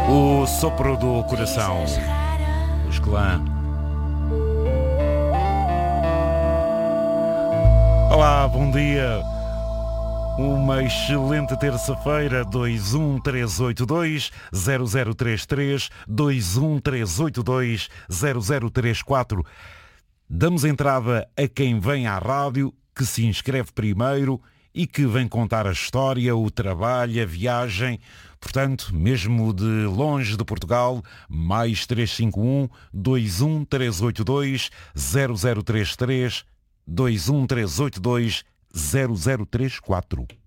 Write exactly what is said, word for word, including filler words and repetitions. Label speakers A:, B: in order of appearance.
A: O sopro do coração. Os clã. Olá, bom dia. Uma excelente terça-feira. Dois um três oito dois zero zero três três, dois um três oito dois zero zero três quatro. Damos entrada a quem vem à rádio, que se inscreve primeiro e que vem contar a história, o trabalho, a viagem. Portanto, mesmo de longe de Portugal, mais três cinco um, dois um três oito dois zero zero três três, dois um três oito dois zero zero três quatro.